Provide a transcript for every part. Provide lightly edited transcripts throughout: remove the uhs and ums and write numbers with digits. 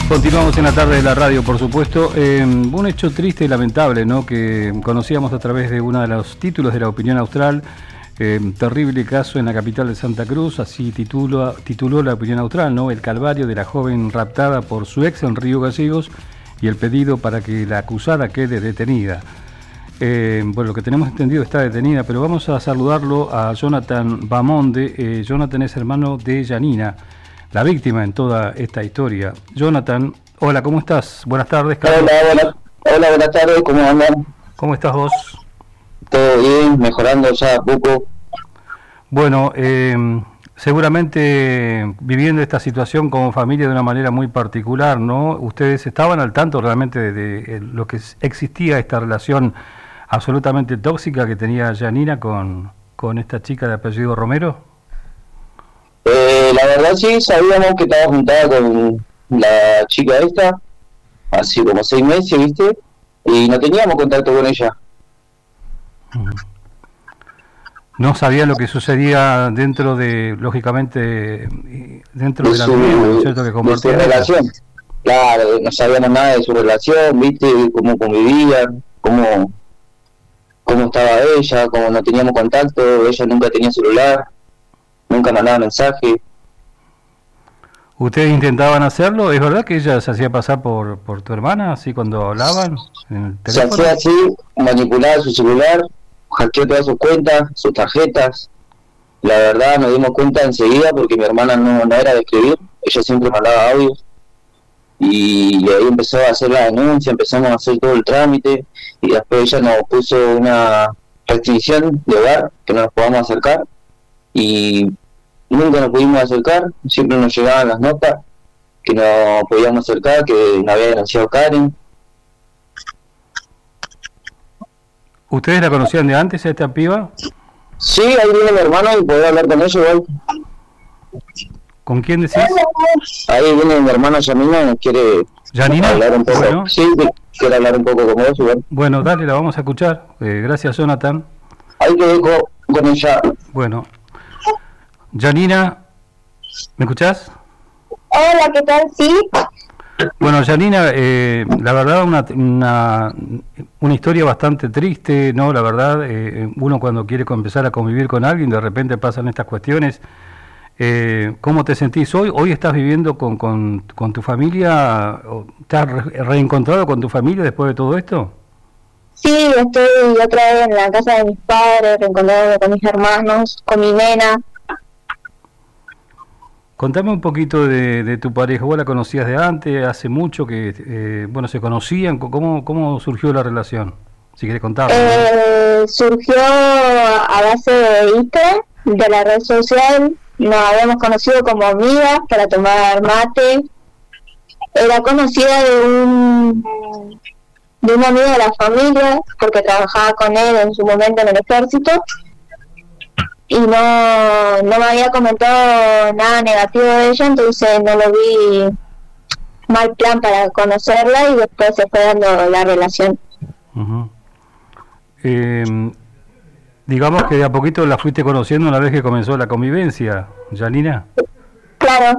Continuamos en la tarde de la radio, por supuesto. Un hecho triste y lamentable, ¿no?, que conocíamos a través de uno de los títulos de La Opinión Austral. Terrible caso en la capital de Santa Cruz, así tituló La Opinión Austral, ¿no? El calvario de la joven raptada por su ex en Río Gallegos y el pedido para que la acusada quede detenida. Bueno, lo que tenemos entendido, está detenida, pero vamos a saludarlo a Jonathan Bamonde. Jonathan es hermano de Yanina, la víctima en toda esta historia. Jonathan, hola, ¿cómo estás? Buenas tardes, Carlos. Hola, buenas tardes, ¿cómo andan? ¿Cómo estás vos? Todo bien, mejorando ya poco. Bueno, seguramente viviendo esta situación como familia de una manera muy particular, ¿no? ¿Ustedes estaban al tanto realmente de lo que existía esta relación absolutamente tóxica que tenía Yanina con esta chica de apellido Romero? La verdad sí, sabíamos que estaba juntada con la chica esta hace como 6 meses, ¿viste? Y no teníamos contacto con ella. No sabía lo que sucedía dentro de, lógicamente, dentro de la vida, ¿no es cierto?, que compartía. De su relación. Claro, no sabíamos nada de su relación, ¿viste? Cómo convivían, cómo estaba ella, cómo no teníamos contacto, ella nunca tenía celular, nunca mandaba mensaje. ¿Ustedes intentaban hacerlo? ¿Es verdad que ella se hacía pasar por tu hermana, así cuando hablaban en el teléfono? Se hacía así, manipulaba su celular, hackeó todas sus cuentas, sus tarjetas. La verdad nos dimos cuenta enseguida porque mi hermana no era de escribir, ella siempre mandaba audios. Y ahí empezó a hacer la denuncia, empezamos a hacer todo el trámite y después ella nos puso una restricción de hogar, que no nos podamos acercar, y nunca nos pudimos acercar, siempre nos llegaban las notas que no podíamos acercar, que nos había denunciado Karen. ¿Ustedes la conocían de antes a esta piba? Sí, ahí viene mi hermano y poder hablar con ella igual. ¿Con quién decís? Ahí viene mi hermano Yanina, quiere ¿Yanina? hablar un poco. Bueno. Sí, quiere hablar un poco con vos igual. Bueno, dale, la vamos a escuchar. Gracias, Jonathan. Ahí te dejo con ella. Bueno, Yanina, ¿me escuchás? Hola, ¿qué tal? Sí. Bueno, Yanina, la verdad una historia bastante triste, ¿no? La verdad, uno cuando quiere empezar a convivir con alguien, de repente pasan estas cuestiones. ¿Cómo te sentís hoy? ¿Hoy estás viviendo con tu familia? ¿Te has reencontrado con tu familia después de todo esto? Sí, estoy otra vez en la casa de mis padres, reencontrándome con mis hermanos, con mi nena. Contame un poquito de tu pareja. ¿Vos la conocías de antes? ¿Hace mucho que se conocían? ¿Cómo surgió la relación? Si querés contarme. Surgió a base de Instagram, de la red social. Nos habíamos conocido como amigas para tomar mate. Era conocida de un amigo de la familia, porque trabajaba con él en su momento en el ejército. Y no me había comentado nada negativo de ella, entonces no lo vi mal plan para conocerla y después se fue dando la relación. Uh-huh. Digamos que de a poquito la fuiste conociendo una vez que comenzó la convivencia, Yanina. Claro.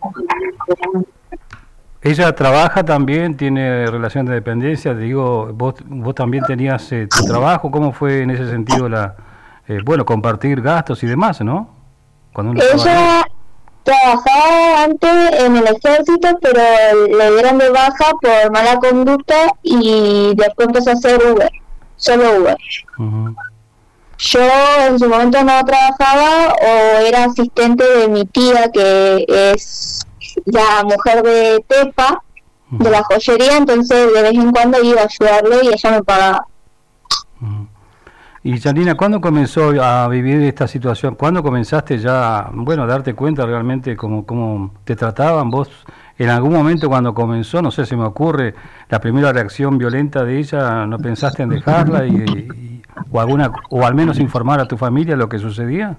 ¿Ella trabaja también? ¿Tiene relación de dependencia? Digo, vos también tenías tu trabajo. ¿Cómo fue en ese sentido compartir gastos y demás, ¿no? Cuando uno ella trabajaba antes en el ejército, pero le dieron de baja por mala conducta y después empezó a hacer Uber, solo Uber. Uh-huh. Yo en su momento no trabajaba o era asistente de mi tía, que es la mujer de Tepa, uh-huh, de la joyería, entonces de vez en cuando iba a ayudarle y ella me pagaba. Uh-huh. Y Yanina, ¿cuándo comenzó a vivir esta situación? ¿Cuándo comenzaste ya a darte cuenta realmente cómo te trataban? Vos, en algún momento cuando comenzó, no sé, se me ocurre, la primera reacción violenta de ella, ¿no pensaste en dejarla o al menos informar a tu familia lo que sucedía?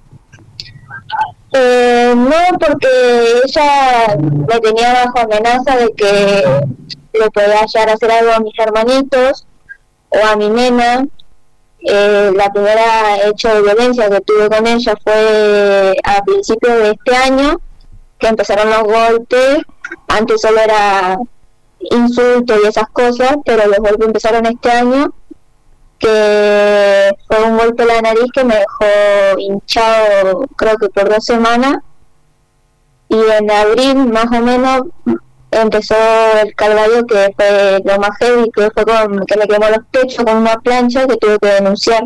No, porque ella me tenía bajo amenaza de que le podía llegar a hacer algo a mis hermanitos o a mi nena. La primera hecho de violencia que tuve con ella fue a principios de este año que empezaron los golpes. Antes solo era insultos y esas cosas, pero los golpes empezaron este año, que fue un golpe a la nariz que me dejó hinchado creo que por 2 semanas, y en abril más o menos empezó el calvario, que fue lo más heavy, que fue que me quemó los pechos con una plancha que tuve que denunciar.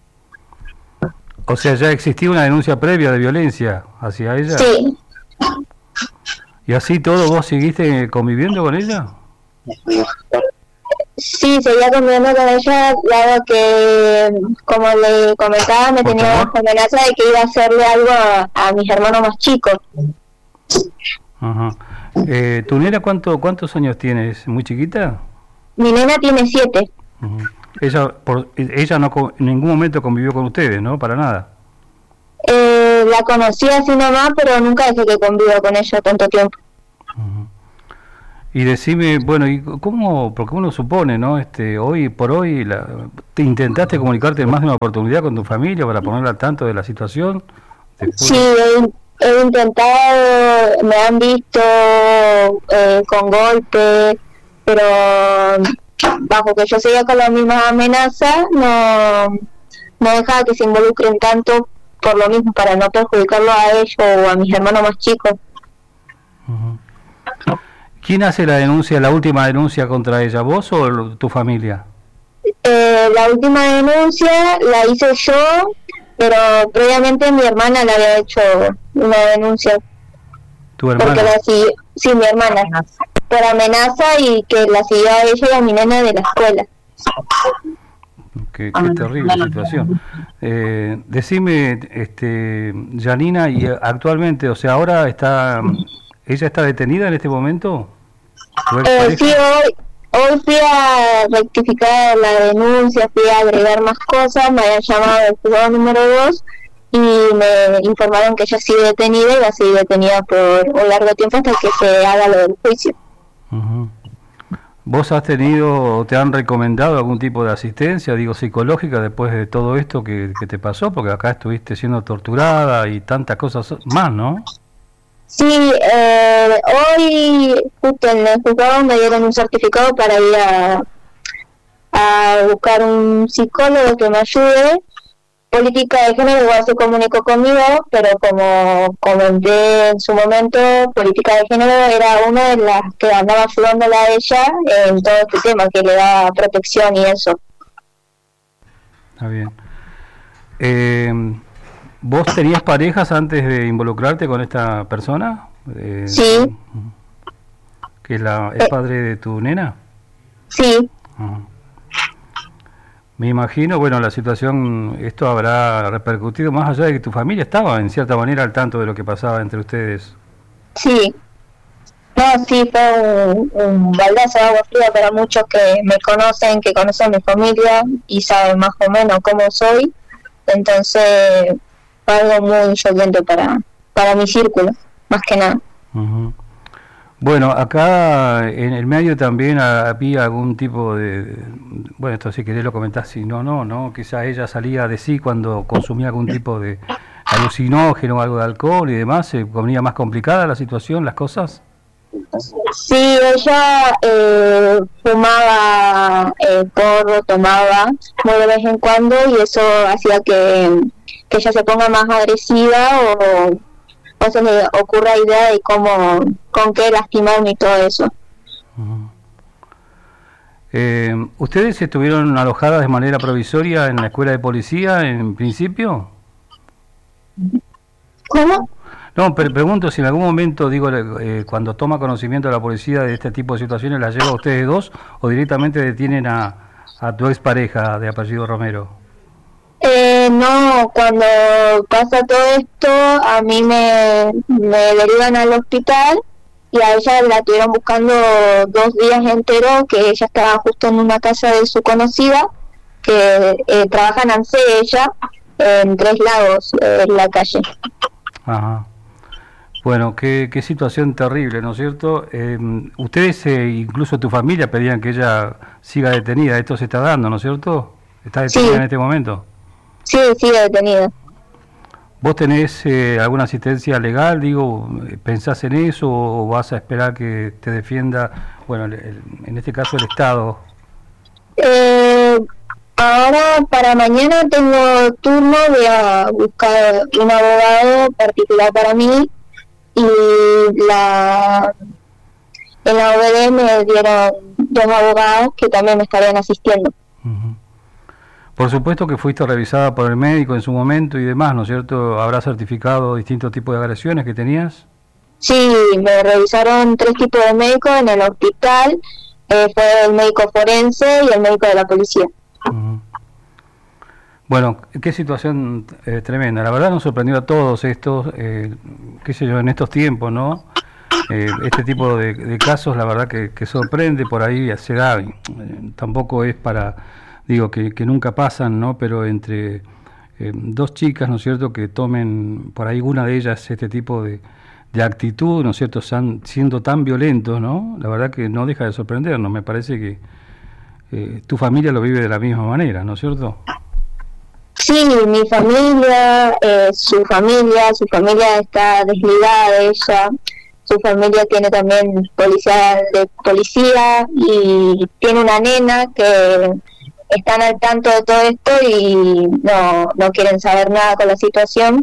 O sea, ya existía una denuncia previa de violencia hacia ella. Sí. ¿Y así todo vos seguiste conviviendo con ella? Sí, seguía conviviendo con ella, dado que, como le comentaba, me tenía amenaza de que iba a hacerle algo a mis hermanos más chicos. Ajá. ¿Tu nena cuántos años tienes? ¿Muy chiquita? Mi nena tiene 7. Uh-huh. Ella no en ningún momento convivió con ustedes, ¿no? Para nada. La conocí así nomás, pero nunca dejé que conviva con ella tanto tiempo. Uh-huh. Y decime, bueno, ¿y cómo? Porque uno supone, ¿no? Hoy por hoy, ¿te intentaste comunicarte en más de una oportunidad con tu familia para ponerla al tanto de la situación? Sí, he intentado, me han visto con golpes, pero bajo que yo seguía con las mismas amenazas, no dejaba que se involucren tanto por lo mismo, para no perjudicarlo a ellos o a mis hermanos más chicos. Uh-huh. ¿Quién hace la denuncia, la última denuncia contra ella, vos o tu familia? La última denuncia la hice yo, pero previamente mi hermana le había hecho una denuncia. ¿Tu hermana? Porque sí, mi hermana, por amenaza, y que la siguió a ella y a mi nena de la escuela. Qué terrible situación. Decime, Janina, y actualmente, o sea, ahora ¿ella está detenida en este momento? Sí, hoy fui a rectificar la denuncia, fui a agregar más cosas, me habían llamado del juzgado número 2 y me informaron que ella sigue detenida y va a seguir detenida por un largo tiempo hasta que se haga lo del juicio. Uh-huh. ¿Vos has tenido o te han recomendado algún tipo de asistencia, digo, psicológica, después de todo esto que te pasó? Porque acá estuviste siendo torturada y tantas cosas más, ¿no? Sí, hoy justo en el juzgado me dieron un certificado para ir a buscar un psicólogo que me ayude. Política de género igual se comunicó conmigo, pero como comenté en su momento, política de género era una de las que andaba ayudándola a ella en todo este tema, que le da protección y eso. Está bien. ¿Vos tenías parejas antes de involucrarte con esta persona? Sí. ¿Que es padre de tu nena? Sí. Uh-huh. Me imagino, bueno, la situación, esto habrá repercutido más allá de que tu familia estaba en cierta manera al tanto de lo que pasaba entre ustedes. Sí. No, sí, fue un baldazo de agua fría para muchos que me conocen, que conocen mi familia y saben más o menos cómo soy. Entonces fue algo muy choqueante para mi círculo, más que nada. Uh-huh. Bueno, acá en el medio también había algún tipo de... Bueno, esto si querés lo comentás, si no, quizá ella salía de sí cuando consumía algún tipo de alucinógeno, algo de alcohol y demás, ¿se ponía más complicada la situación, las cosas? Sí, ella fumaba porro, tomaba muy de vez en cuando, y eso hacía que ella se ponga más agresiva o se le ocurra idea de con qué lastimarme y todo eso. Uh-huh. ¿Ustedes estuvieron alojadas de manera provisoria en la escuela de policía en principio? ¿Cómo? No, pero pregunto si en algún momento, digo, cuando toma conocimiento de la policía de este tipo de situaciones, ¿la lleva a ustedes dos o directamente detienen a tu expareja de apellido Romero? No, cuando pasa todo esto, a mí me derivan al hospital, y a ella la estuvieron buscando 2 días enteros, que ella estaba justo en una casa de su conocida, que trabaja en ANSE ella, en 3 Lagos, en la calle. Ajá. Bueno, qué situación terrible, ¿no es cierto? Ustedes, incluso tu familia, pedían que ella siga detenida. Esto se está dando, ¿no es cierto? ¿Está detenida en este momento? Sí, sigue detenida. ¿Vos tenés alguna asistencia legal, digo, pensás en eso o vas a esperar que te defienda, bueno, en este caso el Estado? Ahora para mañana tengo turno, voy a buscar un abogado particular para mí y en la OBD me dieron 2 abogados que también me estarían asistiendo. Uh-huh. Por supuesto que fuiste revisada por el médico en su momento y demás, ¿no es cierto? ¿Habrás certificado distintos tipos de agresiones que tenías? Sí, me revisaron 3 tipos de médicos en el hospital, fue el médico forense y el médico de la policía. Uh-huh. Bueno, qué situación tremenda. La verdad nos sorprendió a todos estos, qué sé yo, en estos tiempos, ¿no? Este tipo de casos, la verdad que sorprende, por ahí se da, tampoco es para, digo, que nunca pasan, ¿no? Pero entre 2 chicas, ¿no es cierto?, que tomen por ahí una de ellas este tipo de actitud, ¿no es cierto?, siendo tan violentos, ¿no? La verdad que no deja de sorprendernos. Me parece que tu familia lo vive de la misma manera, ¿no es cierto? Sí, mi familia, su familia está desligada de ella. Su familia tiene también policía y tiene una nena que están al tanto de todo esto y no quieren saber nada con la situación.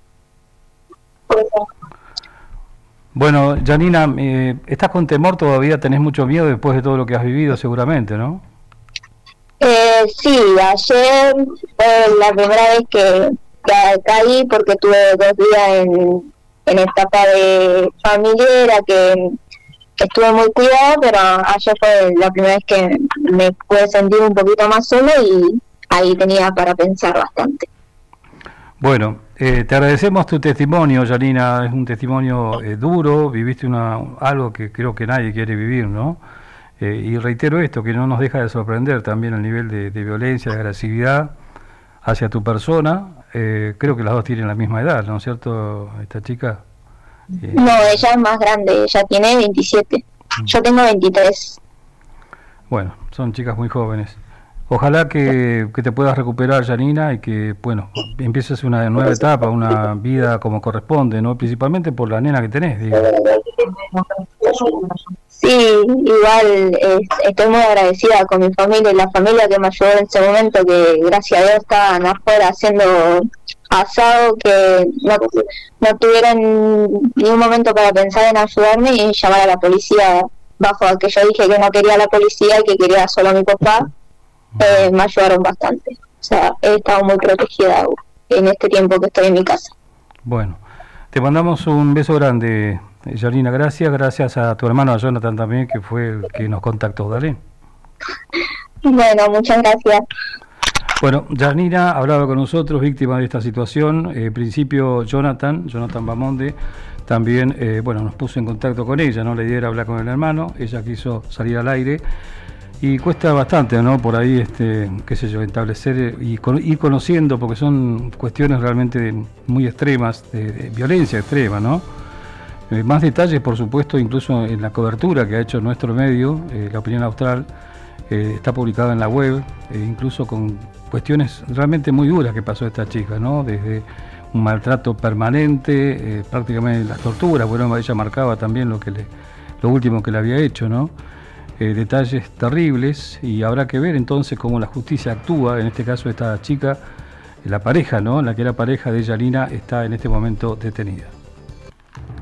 Bueno, Janina, ¿estás con temor todavía? ¿Tenés mucho miedo después de todo lo que has vivido seguramente, no? Sí, ayer fue la primera vez que caí porque tuve 2 días en etapa de familiar, que estuve muy cuidada, pero ayer fue la primera vez que me pude sentir un poquito más sola y ahí tenía para pensar bastante. Bueno, te agradecemos tu testimonio, Janina, es un testimonio duro, viviste algo que creo que nadie quiere vivir, ¿no? Y reitero esto, que no nos deja de sorprender también el nivel de violencia, de agresividad hacia tu persona. Creo que las 2 tienen la misma edad, ¿no es cierto, esta chica? No, ella es más grande, ella tiene 27, yo tengo 23. Bueno, son chicas muy jóvenes. Ojalá que te puedas recuperar, Janina, y que, bueno, empieces una nueva etapa, una vida como corresponde, ¿no? Principalmente por la nena que tenés, digo. Sí, igual estoy muy agradecida con mi familia y la familia que me ayudó en ese momento, que gracias a Dios estaban afuera haciendo asado, que no tuvieron ni un momento para pensar en ayudarme y llamar a la policía, bajo a que yo dije que no quería a la policía y que quería solo a mi papá. Me ayudaron bastante, o sea, he estado muy protegida en este tiempo que estoy en mi casa. Bueno, te mandamos un beso grande, Janina, gracias a tu hermano, a Jonathan también, que fue el que nos contactó, dale. Bueno, muchas gracias. Bueno, Janina hablaba con nosotros, víctima de esta situación. En principio Jonathan Bamonde también nos puso en contacto con ella, ¿no? La idea era hablar con el hermano, ella quiso salir al aire y cuesta bastante, ¿no? Por ahí, qué sé yo, establecer y ir conociendo, porque son cuestiones realmente muy extremas, de violencia extrema, ¿no? Más detalles, por supuesto, incluso en la cobertura que ha hecho nuestro medio, La Opinión Austral, está publicada en la web, incluso con cuestiones realmente muy duras que pasó esta chica, ¿no? Desde un maltrato permanente, prácticamente las torturas, bueno, ella marcaba también lo último que le había hecho, ¿no? Detalles terribles, y habrá que ver entonces cómo la justicia actúa. En este caso esta chica, la pareja, ¿no? La que era pareja de Janina, está en este momento detenida.